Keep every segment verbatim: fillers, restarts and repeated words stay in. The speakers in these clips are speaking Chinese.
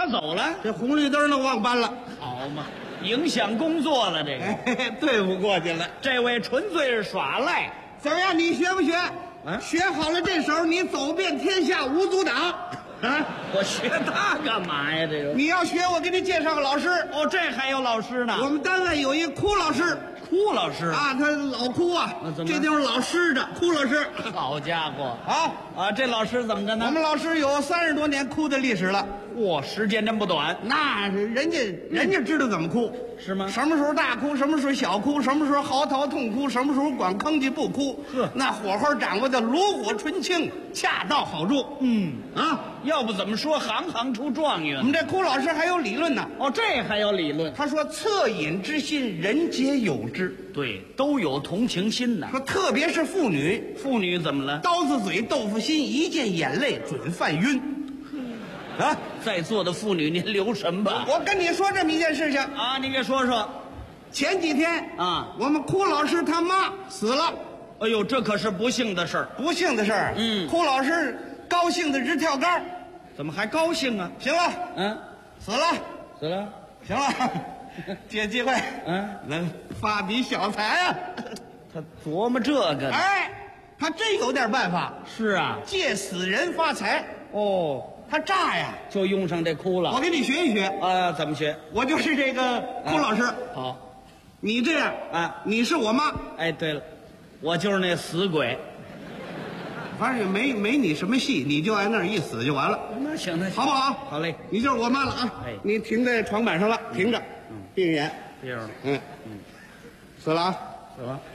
嘛走了？ 这红绿灯都忘搬了， 好嘛，影响工作了这个。 哎，对付过去了。 这位纯粹是耍赖。 怎么样？你学不学？ 嗯学好了这手，你走遍天下无阻挡。啊， 我学他干嘛呀？这个你要学，我给你介绍个老师。 哦，这还有老师呢。 我们单位有一哭老师哭老师， 啊，他老哭啊啊，怎么这地方老湿着，哭老师。 好家伙啊， 啊！这老师怎么着我呢？ 们老师有三十多年哭的历史了。 哇，时间真不短， 那是人家人家知道怎么哭， 是吗？ 什么时候大哭，什么时候小哭，什么时候嚎啕痛哭，什么时候光吭叽不哭。 呵那火候掌握的炉火纯青，恰到好处。 嗯， 啊， 要不怎么说行行出状我元？ 们这哭老师还有理论呢。 哦，这还有理论。 他说：“恻隐之心，人皆有之。 对，都有同情心呐。 说特别是妇女， 妇女怎么了？ 刀子嘴豆腐心，一见眼泪准犯晕。啊， 在座的妇女，您留神吧。 我跟你说这么一件事情， 啊，你给说说。 前几天啊， 我们哭老师他妈死了。” 哎呦，这可是不幸的事儿。 不幸的事儿， 嗯哭老师高兴的直跳杆儿。 怎么还高兴啊？ 行了， 嗯， 死了， 死了。 行了，借机会， 嗯， 能发笔小财啊！ 他琢磨这个呢。 哎，他真有点办法， 是啊。 借死人发财。 哦， 他炸呀！ 就用上这哭了。 我给你学一学， 啊，怎么学？ 我就是这个哭老师。 好。 你这样啊， 你是我妈， 哎，对了，我就是那死鬼。 反正也没没你什么戏，你就挨那儿一死就完了， 那行，那行， 好不好？ 好嘞。 你就是我妈了啊！ 哎你停在床板上了，停着，闭着眼， 这样了， 嗯嗯，死了啊！ 死了。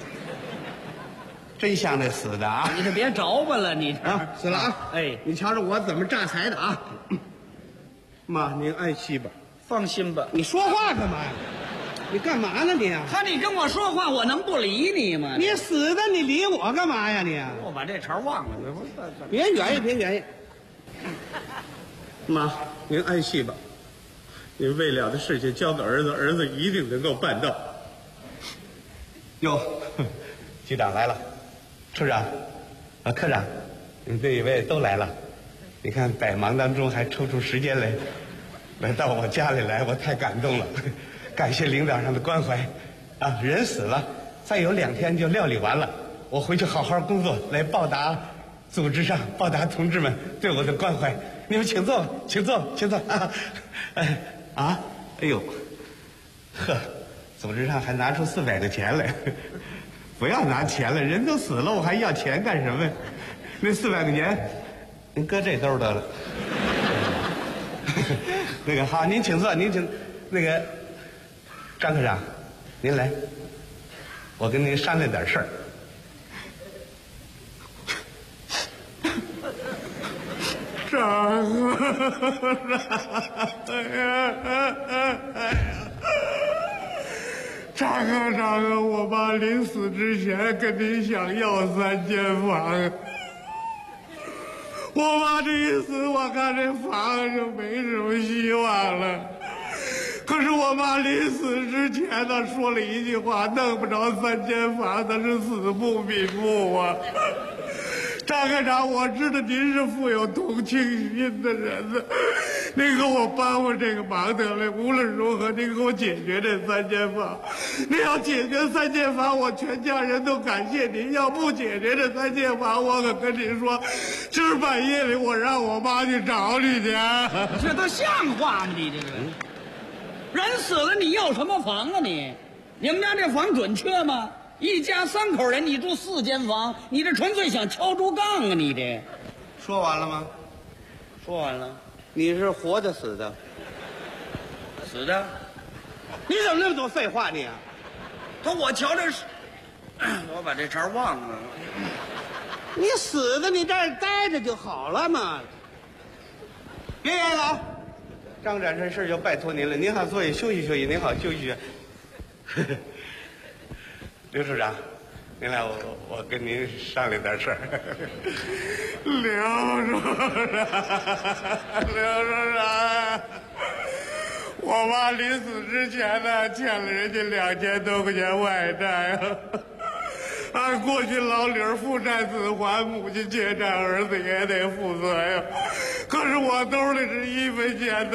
真像那死的啊！ 你这别着吧了，你这啊，死了啊！ 哎， 你瞧着我怎么榨财的啊！妈，您安息吧。 放心吧。 你说话干嘛呀？你干嘛呢你啊？ 他你跟我说话，我能不理你吗？ 你死的，你理我干嘛呀你？ 我把这茬忘了。 别原意，别原意。妈，您安息吧。您未了的事情交给儿子，儿子一定能够办到。哟，局长来了，处长，啊，科长，你这一位都来了。你看百忙当中还抽出时间来，来到我家里来，我太感动了。感谢领导上的关怀，啊，人死了，再有两天就料理完了，我回去好好工作，来报答组织上报答同志们对我的关怀。你们请坐，请坐，请坐啊！哎啊，哎呦，呵，组织上还拿出四百个钱来，不要拿钱了，人都死了，我还要钱干什么？那四百块钱，您搁这兜得了。那个好，您请坐，您请，那个。张科长，您来，我跟您商量点事儿。张张科长啊，我爸临死之前跟您想要三间房，我妈这一死，我看这房就没什么希望了。可是我妈临死之前她说了一句话，弄不着三间房，她是死不瞑目啊。张科长，我知道您是富有同情心的人呢，您给我帮帮这个忙得了。无论如何，您给我解决这三间房。您要解决三间房，我全家人都感谢您；要不解决这三间房，我可跟您说，今儿半夜里我让我妈去找你去。 这都像话吗？你这个人，人死了你要什么房啊你？你们家这房准确吗？一家三口人，你住四间房，你这纯粹想敲竹杠啊！你这说完了吗？ 说完了， 你是活的死的？ 死的？ 你怎么那么多废话你啊？ 他我瞧这是，我把这茬忘了。 你死的，你这儿待着就好了嘛。别演了啊！张展这事就拜托您了，您好，座椅休息休息，您好休息休息。刘处长，您来，我我跟您商量点事儿。刘处长，刘处长，我妈临死之前呢，欠了人家两千多块钱外债啊。按过去老理儿，父债子还，母亲欠债，儿子也得负责呀。可是我兜里是一分钱都